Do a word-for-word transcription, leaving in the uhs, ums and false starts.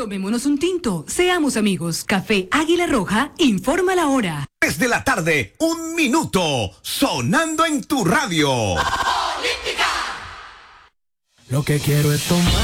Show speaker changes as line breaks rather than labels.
Tomémonos un tinto, seamos amigos. Café Águila Roja, informa la hora.
Desde la tarde, un minuto, sonando en tu radio.
Lo que quiero es tomar.